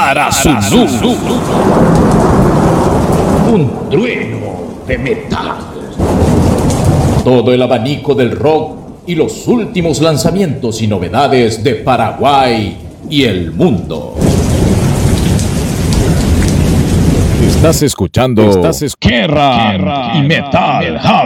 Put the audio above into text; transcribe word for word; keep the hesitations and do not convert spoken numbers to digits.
para su luz. Un trueno de metal. Todo el abanico del rock y los últimos lanzamientos y novedades de Paraguay y el mundo. Estás escuchando Estás escuchando Kerrang y Metal House.